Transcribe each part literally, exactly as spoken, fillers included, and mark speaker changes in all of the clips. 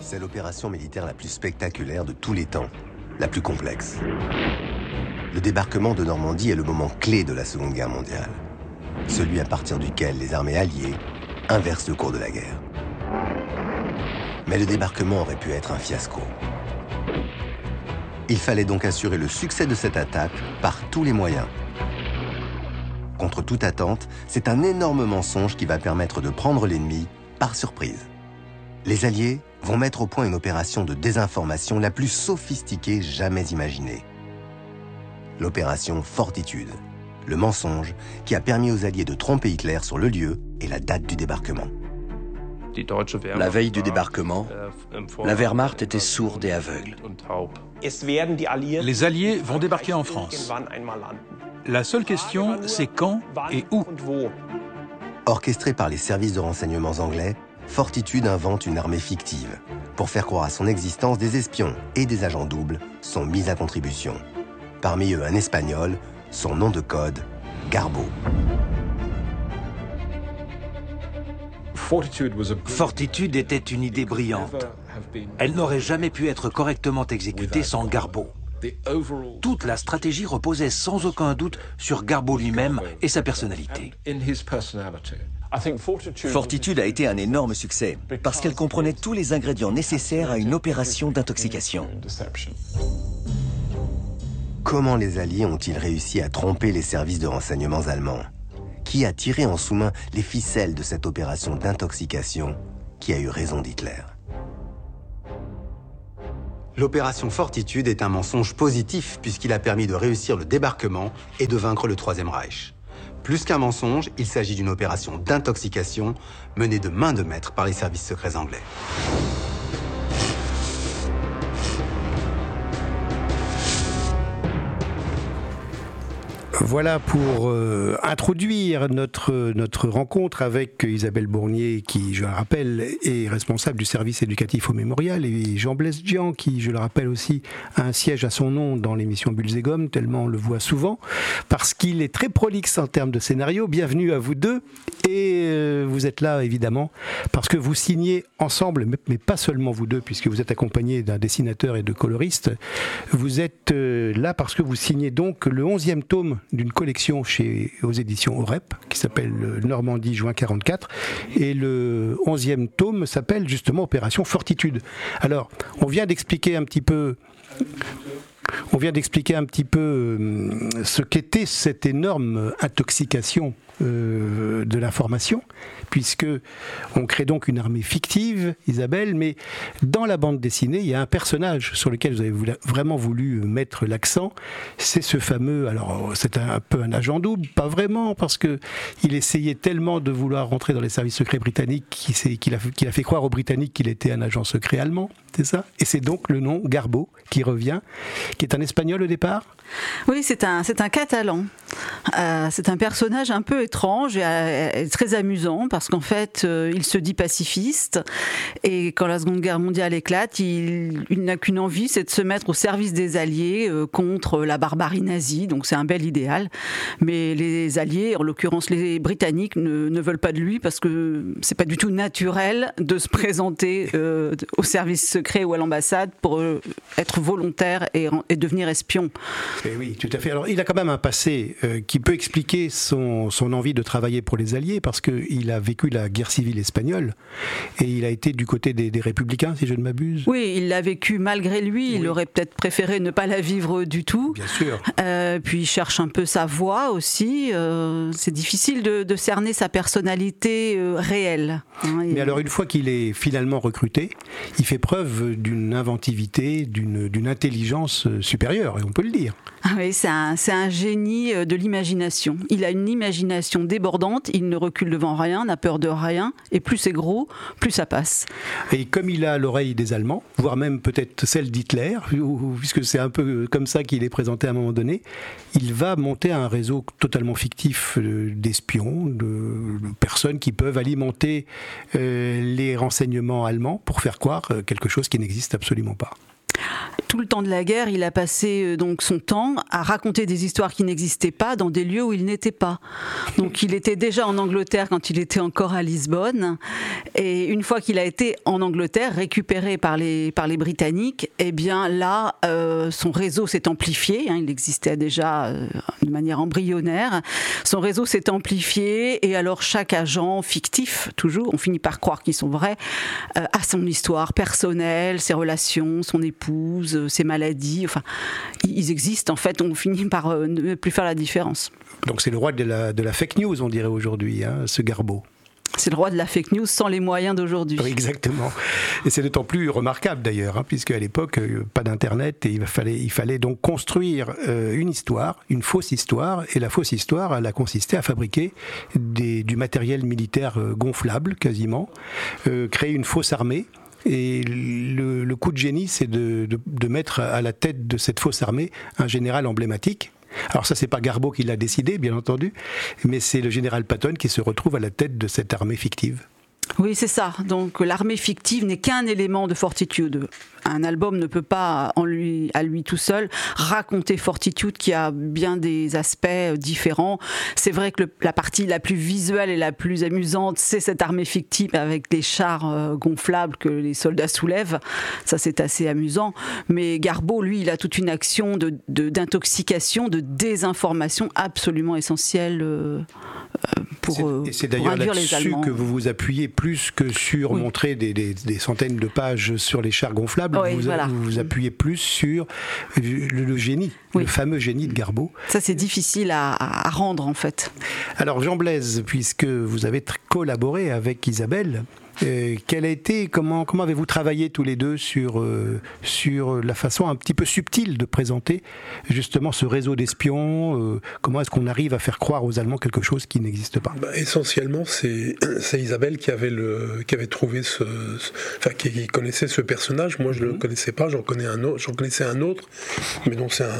Speaker 1: C'est l'opération militaire la plus spectaculaire de tous les temps, la plus complexe. Le débarquement de Normandie est le moment clé de la Seconde Guerre mondiale, celui à partir duquel les armées alliées inversent le cours de la guerre. Mais le débarquement aurait pu être un fiasco. Il fallait donc assurer le succès de cette attaque par tous les moyens. Contre toute attente, c'est un énorme mensonge qui va permettre de prendre l'ennemi par surprise. Les Alliés vont mettre au point une opération de désinformation la plus sophistiquée jamais imaginée. L'opération Fortitude, le mensonge qui a permis aux Alliés de tromper Hitler sur le lieu et la date du débarquement.
Speaker 2: La veille du débarquement, la Wehrmacht était sourde et aveugle.
Speaker 3: Les Alliés vont débarquer en France. La seule question, c'est quand et où.
Speaker 1: Orchestré par les services de renseignements anglais, Fortitude invente une armée fictive. Pour faire croire à son existence, des espions et des agents doubles sont mis à contribution. Parmi eux, un Espagnol, son nom de code, Garbo.
Speaker 4: Fortitude était une idée brillante. Elle n'aurait jamais pu être correctement exécutée sans Garbo. Toute la stratégie reposait sans aucun doute sur Garbo lui-même et sa personnalité.
Speaker 5: Fortitude a été un énorme succès parce qu'elle comprenait tous les ingrédients nécessaires à une opération d'intoxication.
Speaker 1: Comment les Alliés ont-ils réussi à tromper les services de renseignements allemands? Qui a tiré en sous-main les ficelles de cette opération d'intoxication qui a eu raison d'Hitler?
Speaker 6: L'opération Fortitude est un mensonge positif puisqu'il a permis de réussir le débarquement et de vaincre le Troisième Reich. Plus qu'un mensonge, il s'agit d'une opération d'intoxication menée de main de maître par les services secrets anglais.
Speaker 7: Voilà pour euh, introduire notre, notre rencontre avec Isabelle Bournier, qui, je le rappelle, est responsable du service éducatif au Mémorial, et Jean-Blaise Dian, qui, je le rappelle aussi, a un siège à son nom dans l'émission Bulles et Gomme, tellement on le voit souvent, parce qu'il est très prolixe en termes de scénario. Bienvenue à vous deux, et euh, vous êtes là, évidemment, parce que vous signez ensemble, mais, mais pas seulement vous deux, puisque vous êtes accompagné d'un dessinateur et de coloriste. Vous êtes euh, là parce que vous signez donc le onzième tome d'une collection chez, aux éditions O R E P, qui s'appelle Normandie, juin quarante-quatre, et le onzième tome s'appelle justement Opération Fortitude. Alors, on vient d'expliquer un petit peu... On vient d'expliquer un petit peu ce qu'était cette énorme intoxication euh, de l'information, puisque on crée donc une armée fictive, Isabelle, mais dans la bande dessinée, il y a un personnage sur lequel vous avez voulu, vraiment voulu mettre l'accent, c'est ce fameux, alors c'est un, un peu un agent double, pas vraiment, parce que il essayait tellement de vouloir rentrer dans les services secrets britanniques qu'il, qu'il, a, qu'il a fait croire aux Britanniques qu'il était un agent secret allemand, c'est ça? Et c'est donc le nom Garbo qui revient, qui est un Espagnol au départ?
Speaker 8: Oui, c'est un, c'est un Catalan. Euh, c'est un personnage un peu étrange et, euh, et très amusant parce qu'en fait, euh, il se dit pacifiste et quand la Seconde Guerre mondiale éclate, il, il n'a qu'une envie, c'est de se mettre au service des Alliés euh, contre la barbarie nazie. Donc c'est un bel idéal. Mais les Alliés, en l'occurrence les Britanniques, ne, ne veulent pas de lui parce que c'est pas du tout naturel de se présenter euh, au service secret ou à l'ambassade pour euh, être volontaire et, et devenir espion.
Speaker 7: Et oui, tout à fait. Alors, il a quand même un passé euh, qui peut expliquer son, son envie de travailler pour les Alliés, parce qu'il a vécu la guerre civile espagnole, et il a été du côté des, des Républicains, si je ne m'abuse.
Speaker 8: Oui, il l'a vécu malgré lui, il oui. aurait peut-être préféré ne pas la vivre du tout.
Speaker 7: Bien sûr.
Speaker 8: Euh, puis il cherche un peu sa voix aussi, euh, c'est difficile de, de cerner sa personnalité euh, réelle. Hein,
Speaker 7: Mais alors, une fois qu'il est finalement recruté, il fait preuve d'une inventivité, d'une, d'une intelligence supérieure, et on peut le dire.
Speaker 8: Ah oui, c'est un, c'est un génie de l'imagination. Il a une imagination débordante, il ne recule devant rien, n'a peur de rien, et plus c'est gros, plus ça passe.
Speaker 7: Et comme il a l'oreille des Allemands, voire même peut-être celle d'Hitler, puisque c'est un peu comme ça qu'il est présenté à un moment donné, il va monter un réseau totalement fictif d'espions, de personnes qui peuvent alimenter les renseignements allemands pour faire croire quelque chose qui n'existe absolument pas.
Speaker 8: tout le temps de la guerre, il a passé euh, donc son temps à raconter des histoires qui n'existaient pas dans des lieux où il n'était pas. Donc il était déjà en Angleterre quand il était encore à Lisbonne, et une fois qu'il a été en Angleterre, récupéré par les, par les Britanniques, eh bien là, euh, son réseau s'est amplifié, hein, il existait déjà euh, de manière embryonnaire, son réseau s'est amplifié, et alors chaque agent fictif, toujours, on finit par croire qu'ils sont vrais, euh, a son histoire personnelle, ses relations, son épouse, ses maladies, enfin, ils existent en fait, on finit par euh, ne plus faire la différence.
Speaker 7: Donc c'est le roi de la, de la fake news, on dirait aujourd'hui, hein, ce Garbeau.
Speaker 8: C'est le roi de la fake news sans les moyens d'aujourd'hui.
Speaker 7: Oui, exactement. Et c'est d'autant plus remarquable d'ailleurs, hein, puisqu'à l'époque, euh, pas d'internet, et il fallait, il fallait donc construire euh, une histoire, une fausse histoire, et la fausse histoire, elle a consisté à fabriquer des, du matériel militaire euh, gonflable, quasiment, euh, créer une fausse armée. Et le, le coup de génie, c'est de, de, de mettre à la tête de cette fausse armée un général emblématique. Alors ça, c'est pas Garbeau qui l'a décidé, bien entendu, mais c'est le général Patton qui se retrouve à la tête de cette armée fictive.
Speaker 8: Oui, c'est ça. Donc l'armée fictive n'est qu'un élément de Fortitude. Un album ne peut pas, en lui, à lui tout seul, raconter Fortitude qui a bien des aspects différents. C'est vrai que le, la partie la plus visuelle et la plus amusante, c'est cette armée fictive avec des chars euh, gonflables que les soldats soulèvent. Ça, c'est assez amusant. Mais Garbeau, lui, il a toute une action de, de, d'intoxication, de désinformation absolument essentielle euh, pour,
Speaker 7: c'est,
Speaker 8: euh,
Speaker 7: et c'est
Speaker 8: pour
Speaker 7: d'ailleurs
Speaker 8: induire
Speaker 7: là-dessus
Speaker 8: les Allemands.
Speaker 7: Que vous vous appuyez plus que sur
Speaker 8: Oui.
Speaker 7: montrer des, des, des centaines de pages sur les chars gonflables.
Speaker 8: Oui,
Speaker 7: vous,
Speaker 8: voilà.
Speaker 7: vous vous appuyez plus sur le, le génie,
Speaker 8: oui.
Speaker 7: le fameux génie de Garbeau.
Speaker 8: Ça, c'est difficile à, à rendre, en fait.
Speaker 7: Alors, Jean Blaise, puisque vous avez tr- collaboré avec Isabelle, Euh, quel a été, comment, comment avez-vous travaillé tous les deux sur, euh, sur la façon un petit peu subtile de présenter justement ce réseau d'espions, euh, comment est-ce qu'on arrive à faire croire aux Allemands quelque chose qui n'existe pas?
Speaker 9: Bah, essentiellement, c'est, c'est Isabelle qui avait, le, qui avait trouvé ce, ce enfin qui connaissait ce personnage. Moi, je ne mmh. le connaissais pas, j'en, connais un autre, j'en connaissais un autre, mais dont c'est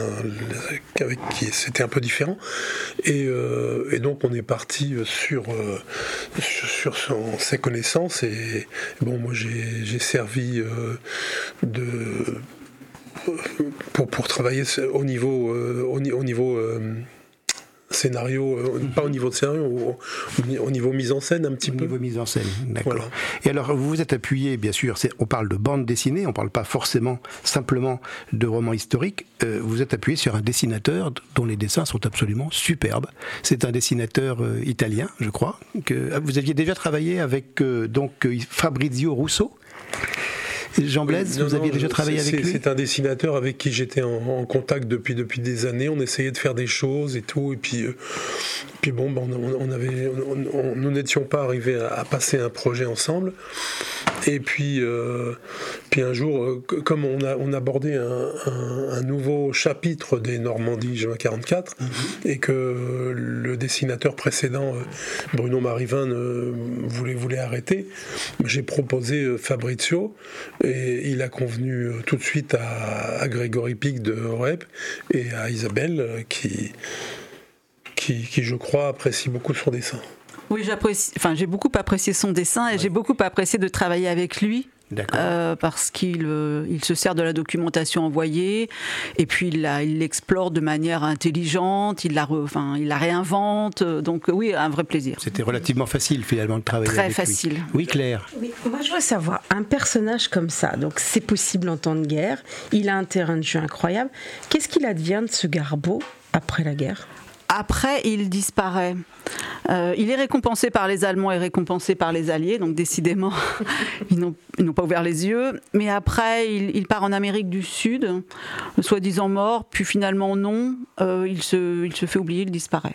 Speaker 9: un, avec qui c'était un peu différent. Et, euh, et donc, on est parti sur, euh, sur, sur son, ses connaissances. Et bon, moi j'ai, j'ai servi euh, de pour, pour travailler au niveau euh, au, au niveau euh, scénario, euh, mm-hmm. pas au niveau de scénario, au, au niveau mise en scène un petit
Speaker 7: au
Speaker 9: peu.
Speaker 7: Au niveau mise en scène, d'accord.
Speaker 9: Voilà.
Speaker 7: Et alors vous vous êtes appuyé, bien sûr, c'est, on parle de bande dessinée, on parle pas forcément simplement de romans historiques, euh, vous êtes appuyé sur un dessinateur dont les dessins sont absolument superbes. C'est un dessinateur euh, italien, je crois, que vous aviez déjà travaillé avec euh, donc Fabrizio Russo. Jean Blaise,
Speaker 9: non,
Speaker 7: vous aviez
Speaker 9: non,
Speaker 7: déjà travaillé
Speaker 9: c'est,
Speaker 7: avec lui?
Speaker 9: C'est un dessinateur avec qui j'étais en, en contact depuis, depuis des années. On essayait de faire des choses et tout. Et puis, euh, puis bon, ben, on, on avait, on, on, nous n'étions pas arrivés à, à passer un projet ensemble. Et puis, euh, puis un jour, euh, comme on, a, on abordait un, un, un nouveau chapitre des Normandies juin quarante-quatre, mm-hmm. et que le dessinateur précédent, euh, Bruno Marivin, euh, voulait, voulait arrêter, j'ai proposé euh, Fabrizio. Et il a convenu tout de suite à, à Grégory Pic de Orep et à Isabelle qui, qui, qui, je crois, apprécie beaucoup son dessin.
Speaker 8: Oui, j'apprécie, enfin, j'ai beaucoup apprécié son dessin et ouais. j'ai beaucoup apprécié de travailler avec lui. Euh, parce qu'il euh, il se sert de la documentation envoyée et puis il, la, il l'explore de manière intelligente, il la, re, enfin, il la réinvente, donc oui, un vrai plaisir.
Speaker 7: C'était relativement facile finalement de travailler
Speaker 8: Très
Speaker 7: avec
Speaker 8: facile.
Speaker 7: lui. Oui, Claire.
Speaker 10: Oui, moi je veux savoir, un personnage comme ça, donc c'est possible en temps de guerre, il a un terrain de jeu incroyable, qu'est-ce qu'il advient de ce Garbeau après la guerre ?
Speaker 8: Après, il disparaît. Euh, il est récompensé par les Allemands et récompensé par les Alliés, donc décidément, ils, n'ont, ils n'ont pas ouvert les yeux. Mais après, il, il part en Amérique du Sud, soi-disant mort, puis finalement non, euh, il, se, il se fait oublier, il disparaît.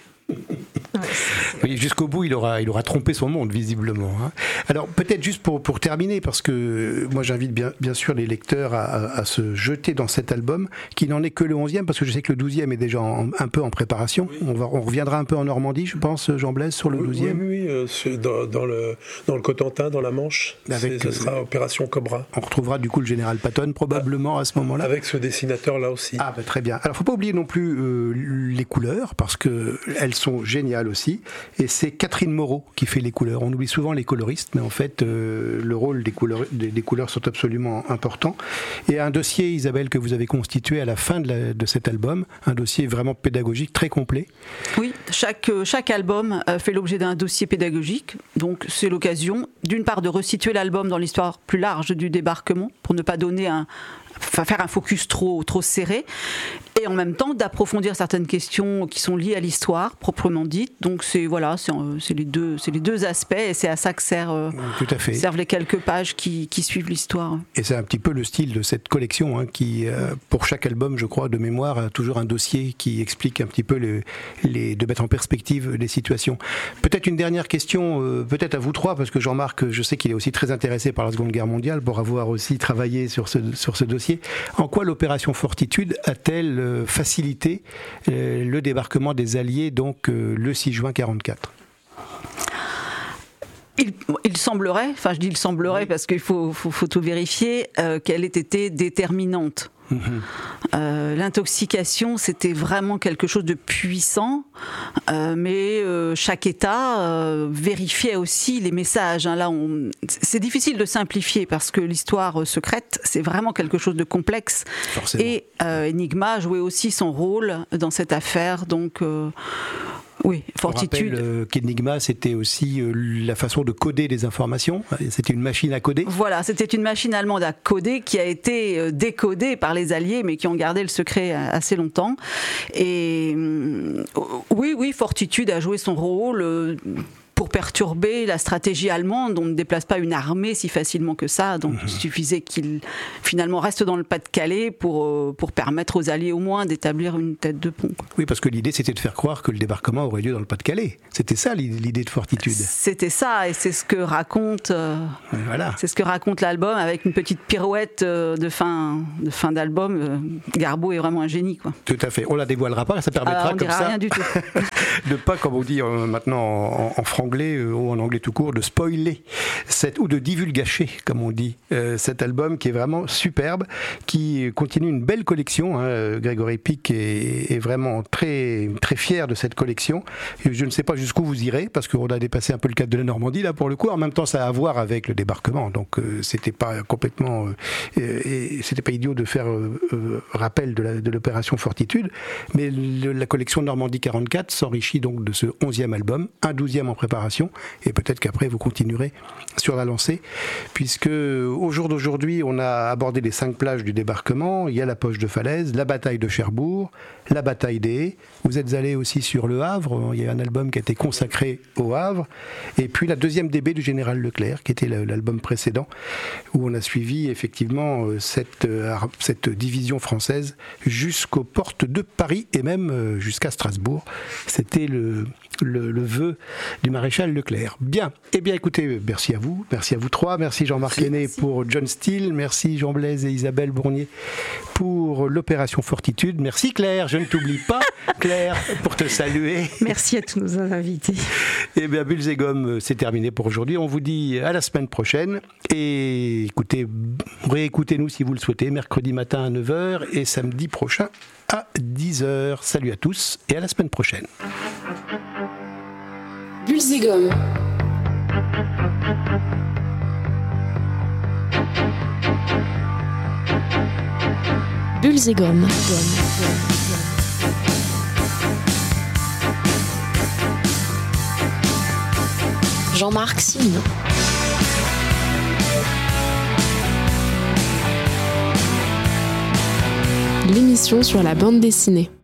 Speaker 7: Oui, jusqu'au bout, il aura, il aura trompé son monde, visiblement. Hein. Alors, peut-être juste pour, pour terminer, parce que moi, j'invite bien, bien sûr les lecteurs à, à, à se jeter dans cet album, qui n'en est que le onzième, parce que je sais que le douzième est déjà en, un peu en préparation. Oui. On, va, on reviendra un peu en Normandie, je pense, Jean Blaise, sur le douzième.
Speaker 9: Oui, oui, oui euh, c'est dans, dans, le, dans le Cotentin, dans la Manche. Avec, ce sera euh, Opération Cobra.
Speaker 7: On retrouvera du coup le général Patton, probablement, ah, à ce moment-là.
Speaker 9: Avec ce dessinateur-là aussi.
Speaker 7: Ah, bah, très bien. Alors, il ne faut pas oublier non plus euh, les couleurs, parce qu'elles sont géniales mal aussi. Et c'est Catherine Moreau qui fait les couleurs. On oublie souvent les coloristes, mais en fait, euh, le rôle des couleurs, des, des couleurs sont absolument importants. Et un dossier, Isabelle, que vous avez constitué à la fin de, la, de cet album, un dossier vraiment pédagogique, très complet.
Speaker 8: Oui, chaque, chaque album fait l'objet d'un dossier pédagogique. Donc c'est l'occasion, d'une part, de resituer l'album dans l'histoire plus large du débarquement, pour ne pas donner un... Enfin, faire un focus trop, trop serré, et en même temps d'approfondir certaines questions qui sont liées à l'histoire proprement dite. Donc c'est voilà, c'est, c'est les deux, c'est les deux aspects, et c'est à ça que sert, euh,
Speaker 7: Tout à fait.
Speaker 8: servent les quelques pages qui, qui suivent l'histoire.
Speaker 7: Et c'est un petit peu le style de cette collection, hein, qui, euh, pour chaque album, je crois, de mémoire, a toujours un dossier qui explique un petit peu les, les, de mettre en perspective les situations. Peut-être une dernière question, euh, peut-être à vous trois, parce que Jean-Marc, je sais qu'il est aussi très intéressé par la Seconde Guerre mondiale, pour avoir aussi travaillé sur ce, sur ce dossier. En quoi l'opération Fortitude a-t-elle euh, facilité euh, le débarquement des Alliés, donc euh, le six juin quarante-quatre ?
Speaker 8: Il, il semblerait, enfin je dis il semblerait oui. parce qu'il faut, faut, faut tout vérifier, euh, qu'elle ait été déterminante. Mmh. Euh, l'intoxication, c'était vraiment quelque chose de puissant, euh, mais euh, chaque État euh, vérifiait aussi les messages. Hein. Là, on... c'est difficile de simplifier parce que l'histoire secrète, c'est vraiment quelque chose de complexe.
Speaker 7: Forcément.
Speaker 8: Et euh, Enigma jouait aussi son rôle dans cette affaire, donc. Euh... Oui, Fortitude.
Speaker 7: On rappelle euh, qu'Enigma, c'était aussi euh, la façon de coder des informations. C'était une machine à coder.
Speaker 8: Voilà, c'était une machine allemande à coder qui a été euh, décodée par les Alliés, mais qui ont gardé le secret assez longtemps. Et euh, oui, oui, Fortitude a joué son rôle. Euh, pour perturber la stratégie allemande. On ne déplace pas une armée si facilement que ça, donc mmh. il suffisait qu'il finalement reste dans le Pas-de-Calais pour, pour permettre aux Alliés au moins d'établir une tête de pont.
Speaker 7: Oui, parce que l'idée c'était de faire croire que le débarquement aurait lieu dans le Pas-de-Calais. C'était ça l'idée de Fortitude.
Speaker 8: C'était ça, et c'est ce que raconte, euh,
Speaker 7: voilà.
Speaker 8: c'est ce que raconte l'album, avec une petite pirouette euh, de fin, de fin d'album. Euh, Garbeau est vraiment un génie, quoi.
Speaker 7: Tout à fait. On la dévoilera pas, ça permettra
Speaker 8: ah, on
Speaker 7: comme ça
Speaker 8: rien du tout.
Speaker 7: de pas, comme on dit euh, maintenant en, en franglais euh, ou en anglais tout court, de spoiler cette, ou de divulgacher, comme on dit, euh, cet album qui est vraiment superbe, qui continue une belle collection. Hein. Grégory Pic est, est vraiment très, très fier de cette collection. Et je ne sais pas jusqu'où vous irez, parce qu'on a dépassé un peu le cadre de la Normandie, là, pour le coup. En même temps, ça a à voir avec le débarquement, donc euh, c'était pas complètement... Euh, et c'était pas idiot de faire euh, euh, rappel de, la, de l'opération Fortitude, mais le, la collection Normandie quarante-quatre s'enrichit donc de ce onzième album, un douzième en préparation, et peut-être qu'après vous continuerez sur la lancée, puisque au jour d'aujourd'hui, on a abordé les cinq plages du débarquement. Il y a la poche de Falaise, la bataille de Cherbourg, la bataille des Haies. Vous êtes allé aussi sur Le Havre, il y a un album qui a été consacré au Havre, et puis la deuxième D B du général Leclerc, qui était l'album précédent, où on a suivi effectivement cette, cette division française jusqu'aux portes de Paris et même jusqu'à Strasbourg. C'était le, le, le vœu du maréchal Leclerc. Bien, eh bien écoutez, merci à vous, merci à vous trois, merci Jean-Marc Henné pour John Steele, merci Jean Blaise et Isabelle Bournier pour l'opération Fortitude, merci Claire, je ne t'oublie pas Claire, pour te saluer.
Speaker 10: Merci à tous nos invités.
Speaker 7: Eh bien Bulles et Gomme, c'est terminé pour aujourd'hui, on vous dit à la semaine prochaine, et écoutez, réécoutez-nous si vous le souhaitez, mercredi matin à neuf heures et samedi prochain à dix heures. Salut à tous et à la semaine prochaine.
Speaker 11: Bulles et Gomme. Bulles et Gomme. Jean-Marc Simon. L'émission sur la bande dessinée.